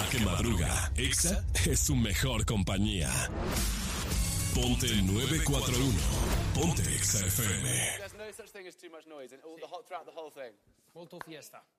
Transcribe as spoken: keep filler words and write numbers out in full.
La que madruga. Exa es su mejor compañía. Ponte nueve cuatro uno. Ponte Exa F M. There's no such thing as too much noise and all the whole, throughout the whole thing. Molto fiesta.